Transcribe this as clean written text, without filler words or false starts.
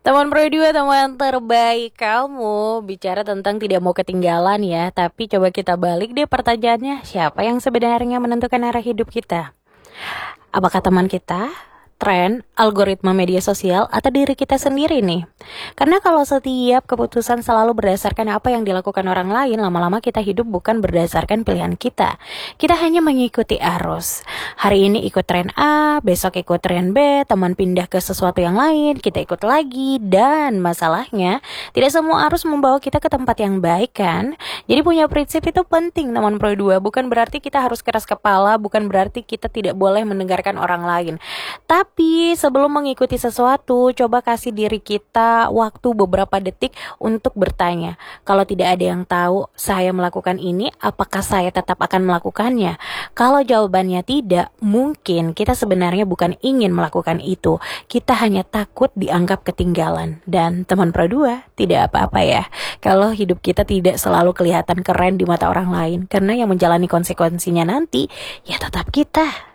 Teman Pro 2, teman terbaik kamu. Bicara tentang tidak mau ketinggalan ya. Tapi coba kita balik deh pertanyaannya. Siapa yang sebenarnya menentukan arah hidup kita? Apakah teman kita, tren, algoritma media sosial, atau diri kita sendiri nih? Karena kalau setiap keputusan selalu berdasarkan apa yang dilakukan orang lain, lama-lama kita hidup bukan berdasarkan pilihan kita. Kita hanya mengikuti arus. Hari ini ikut tren A, besok ikut tren B, teman pindah ke sesuatu yang lain, kita ikut lagi. Dan masalahnya, tidak semua arus membawa kita ke tempat yang baik kan? Jadi punya prinsip itu penting teman Pro 2. Bukan berarti kita harus keras kepala, bukan berarti kita tidak boleh mendengarkan orang lain. Tapi sebelum mengikuti sesuatu, coba kasih diri kita waktu beberapa detik untuk bertanya. Kalau tidak ada yang tahu saya melakukan ini, apakah saya tetap akan melakukannya? Kalau jawabannya tidak, mungkin kita sebenarnya bukan ingin melakukan itu. Kita hanya takut dianggap ketinggalan. Dan teman Pro 2, tidak apa-apa ya kalau hidup kita tidak selalu kelihatan keren di mata orang lain. Karena yang menjalani konsekuensinya nanti, ya tetap kita.